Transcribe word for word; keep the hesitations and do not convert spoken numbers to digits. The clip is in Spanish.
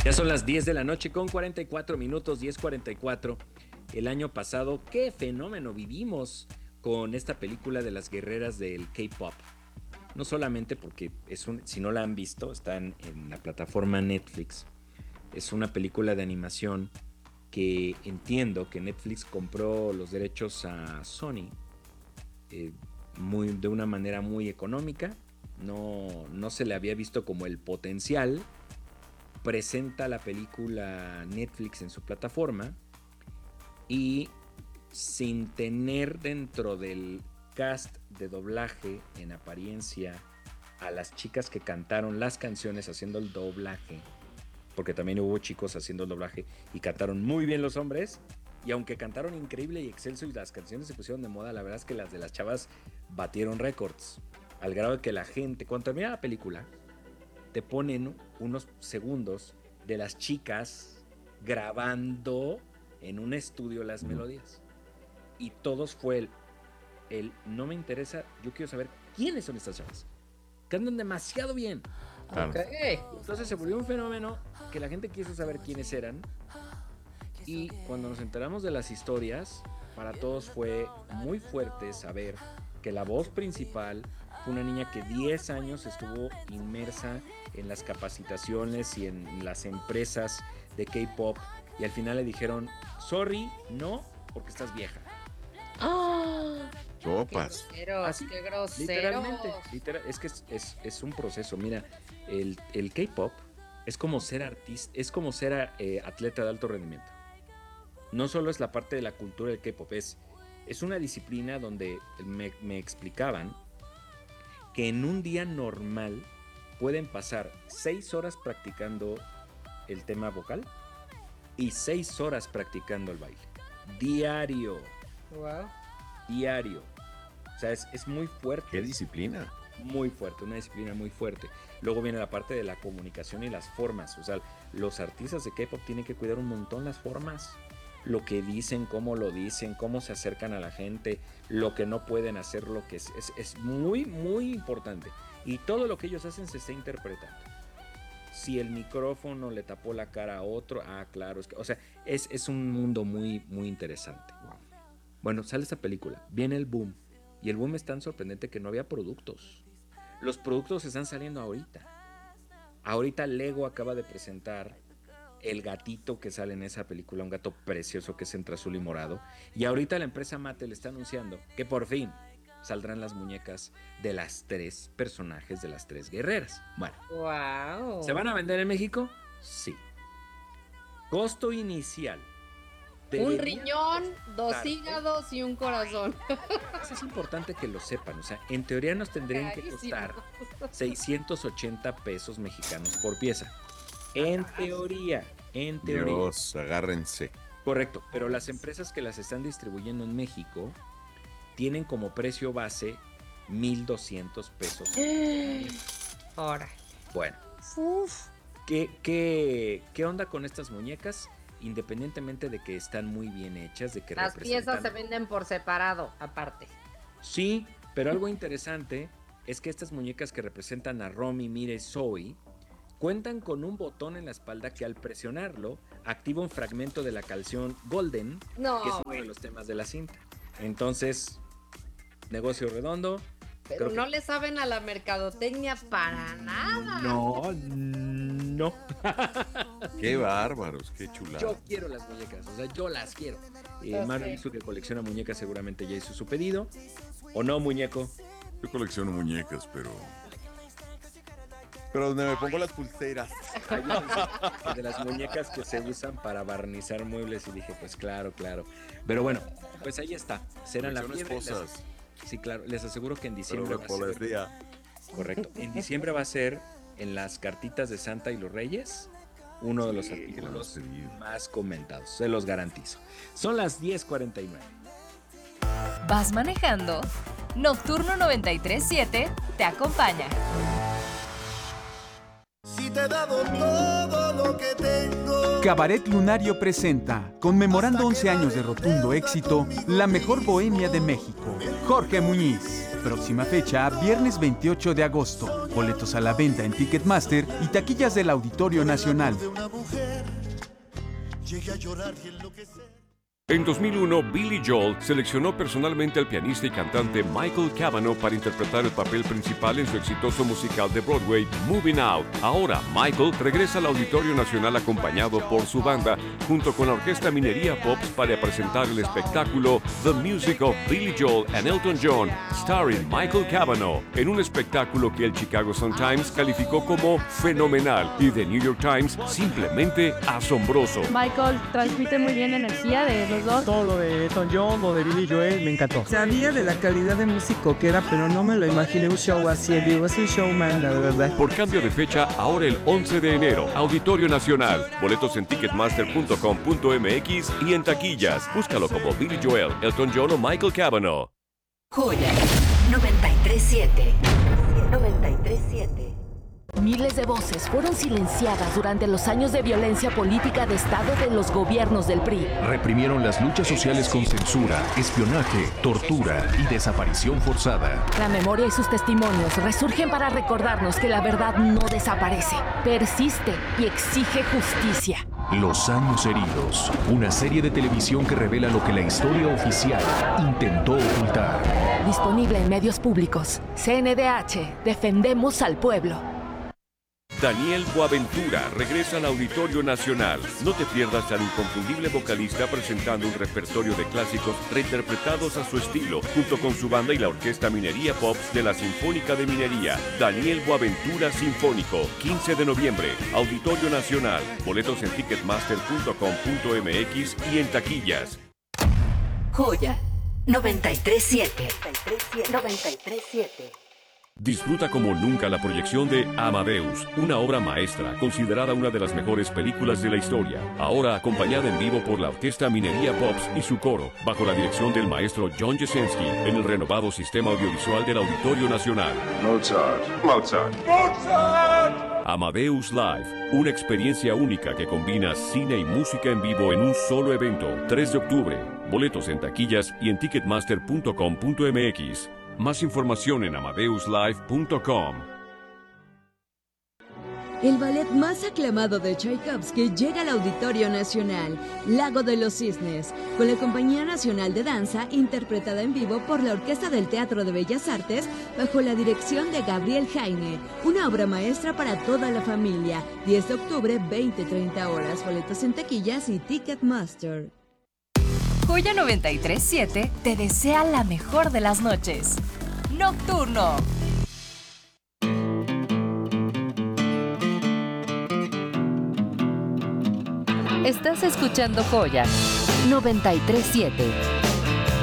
Ya son las diez de la noche con cuarenta y cuatro minutos, diez cuarenta y cuatro. El año pasado, qué fenómeno vivimos con esta película de las guerreras del K-pop. No solamente porque es un, si no la han visto, está en, en la plataforma Netflix. Es una película de animación que entiendo que Netflix compró los derechos a Sony eh, muy, de una manera muy económica. No, no se le había visto como el potencial. Presenta la película Netflix en su plataforma y sin tener dentro del cast de doblaje en apariencia a las chicas que cantaron las canciones haciendo el doblaje, porque también hubo chicos haciendo el doblaje y cantaron muy bien los hombres, y aunque cantaron increíble y excelso y las canciones se pusieron de moda, la verdad es que las de las chavas batieron récords, al grado de que la gente, cuando termina la película, te ponen unos segundos de las chicas grabando en un estudio las melodías. Y todos fue el, el no me interesa, yo quiero saber quiénes son estas chavas. Cantan demasiado bien. Claro. Okay. Entonces se volvió un fenómeno que la gente quiso saber quiénes eran. Y cuando nos enteramos de las historias, para todos fue muy fuerte saber que la voz principal fue una niña que diez años estuvo inmersa en las capacitaciones y en las empresas de K-pop, y al final le dijeron, sorry, no, porque estás vieja. ¡Oh! Sopas. Qué grosero, Así, qué grosero. literalmente, literal, es que es, es, es un proceso. Mira, el, el K-pop es como ser artista, es como ser eh, atleta de alto rendimiento. No solo es la parte de la cultura del K-pop, es, es una disciplina donde me, me explicaban que en un día normal pueden pasar seis horas practicando el tema vocal y seis horas practicando el baile. Diario. Wow. Diario. O sea, es, es muy fuerte. ¿Qué disciplina? Muy fuerte, una disciplina muy fuerte. Luego viene la parte de la comunicación y las formas. O sea, los artistas de K-pop tienen que cuidar un montón las formas. Lo que dicen, cómo lo dicen, cómo se acercan a la gente, lo que no pueden hacer, lo que es, es, es muy, muy importante. Y todo lo que ellos hacen se está interpretando. Si el micrófono le tapó la cara a otro, ah, claro, es que, o sea, es, es un mundo muy, muy interesante. Bueno, sale esta película, viene el boom, y el boom es tan sorprendente que no había productos. Los productos están saliendo ahorita. Ahorita Lego acaba de presentar el gatito que sale en esa película, un gato precioso que es entre azul y morado. Y ahorita la empresa Mattel está anunciando que por fin saldrán las muñecas de las tres personajes de las tres guerreras. Bueno, Wow. ¿se van a vender en México? Sí. Costo inicial. Un riñón, dos hígados y un corazón. Eso es importante que lo sepan. O sea, en teoría nos tendrían Carísimo. que costar seiscientos ochenta pesos mexicanos por pieza. En teoría, en teoría. Dios, agárrense. Correcto, pero las empresas que las están distribuyendo en México tienen como precio base mil doscientos pesos. Ahora. Bueno, Uf. ¿qué, qué, ¿qué onda con estas muñecas? Independientemente de que están muy bien hechas, de que Las representan... piezas se venden por separado, aparte. Sí, pero algo interesante es que estas muñecas que representan a Romy, Mira y Zoe cuentan con un botón en la espalda que al presionarlo activa un fragmento de la canción Golden, No. que es uno de los temas de la cinta. Entonces, negocio redondo. Pero Creo no que- le saben a la mercadotecnia para nada. No, no. Qué bárbaros, qué chulada. Yo quiero las muñecas, o sea, yo las quiero. Eh, Ok. Mario hizo que colecciona muñecas, seguramente ya hizo su pedido. ¿O no, muñeco? Yo colecciono muñecas, pero... Pero donde me pongo las pulseras. Hay unas de las muñecas que se usan para barnizar muebles y dije, pues claro, claro. Pero bueno, pues ahí está. Serán la Colecciono fiebre. Les- esposas. Sí, claro. Les aseguro que en Pero diciembre de va a ser. policía. Correcto. En diciembre va a ser en las cartitas de Santa y los Reyes uno de los Sí, artículos lo hemos pedido. más comentados. Se los garantizo. Son las diez cuarenta y nueve. ¿Vas manejando? Nocturno noventa y tres punto siete te acompaña. Si te he dado todo lo que tengo. Cabaret Lunario presenta, conmemorando once años de rotundo éxito, la mejor bohemia de México. Jorge Muñiz. Próxima fecha, viernes veintiocho de agosto. Boletos a la venta en Ticketmaster y taquillas del Auditorio Nacional. En dos mil uno, Billy Joel seleccionó personalmente al pianista y cantante Michael Cavanaugh para interpretar el papel principal en su exitoso musical de Broadway, Moving Out. Ahora, Michael regresa al Auditorio Nacional acompañado por su banda, junto con la orquesta Minería Pops, para presentar el espectáculo The Music of Billy Joel and Elton John, starring Michael Cavanaugh, en un espectáculo que el Chicago Sun-Times calificó como fenomenal y The New York Times simplemente asombroso. Michael transmite muy bien energía de los dos. Todo lo de Elton John, lo de Billy Joel, me encantó. Sabía de la calidad de músico que era, pero no me lo imaginé un show así en vivo. Es un showman, la verdad. Por cambio de fecha, ahora el once de enero, Auditorio Nacional. Boletos en ticketmaster punto com punto m x y en taquillas. Búscalo como Billy Joel, Elton John o Michael Cavanaugh. Joya noventa y tres siete. noventa y tres siete. Miles de voces fueron silenciadas durante los años de violencia política de Estado de los gobiernos del P R I. Reprimieron las luchas sociales con censura, espionaje, tortura y desaparición forzada. La memoria y sus testimonios resurgen para recordarnos que la verdad no desaparece, persiste y exige justicia. Los años heridos, una serie de televisión que revela lo que la historia oficial intentó ocultar. Disponible en medios públicos. C N D H, defendemos al pueblo. Daniel Boaventura regresa al Auditorio Nacional. No te pierdas al inconfundible vocalista presentando un repertorio de clásicos reinterpretados a su estilo, junto con su banda y la orquesta Minería Pops de la Sinfónica de Minería. Daniel Boaventura Sinfónico, quince de noviembre, Auditorio Nacional. Boletos en ticketmaster punto com punto m x y en taquillas. Joya noventa y tres siete. noventa y tres siete. Disfruta como nunca la proyección de Amadeus, una obra maestra considerada una de las mejores películas de la historia. Ahora acompañada en vivo por la orquesta Minería Pops y su coro, bajo la dirección del maestro John Jasinski, en el renovado sistema audiovisual del Auditorio Nacional. Mozart, Mozart, Mozart. Amadeus Live, una experiencia única que combina cine y música en vivo en un solo evento. tres de octubre. Boletos en taquillas y en ticketmaster punto com punto m x. Más información en amadeus live punto com. El ballet más aclamado de Tchaikovsky llega al Auditorio Nacional, Lago de los Cisnes, con la Compañía Nacional de Danza, interpretada en vivo por la Orquesta del Teatro de Bellas Artes, bajo la dirección de Gabriel Heine. Una obra maestra para toda la familia. diez de octubre, veinte a treinta horas. Boletos en taquillas y Ticketmaster. Joya noventa y tres siete te desea la mejor de las noches. Nocturno. Estás escuchando Joya noventa y tres siete.